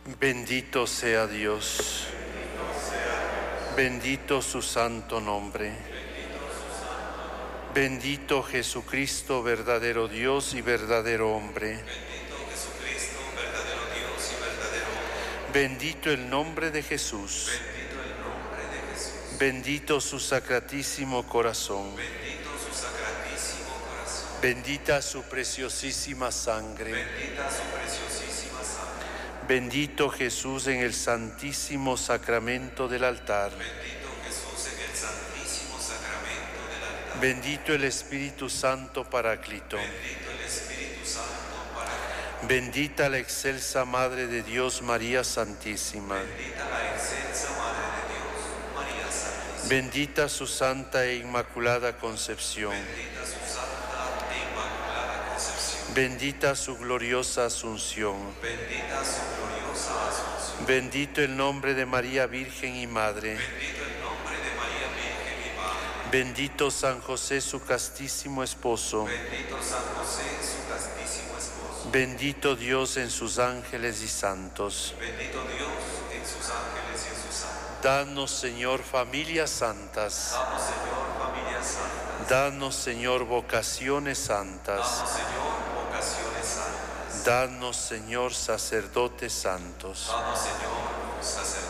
Bendito sea Dios. Bendito su santo nombre. Bendito Jesucristo, verdadero Dios y verdadero hombre. Bendito el nombre de Jesús. Bendito su sacratísimo corazón. Bendita su preciosísima sangre. Bendito Jesús en el santísimo sacramento del altar. Bendito el Espíritu Santo Paráclito. Bendita la excelsa Madre de Dios, María Santísima. Bendita su santa e inmaculada concepción. Bendita su gloriosa asunción. Bendito el nombre de María Virgen y Madre. Bendito San José, su castísimo esposo. Bendito Dios en sus ángeles y santos. Danos, Señor, familias santas. Danos, Señor, vocaciones santas. Danos, Señor, sacerdotes santos.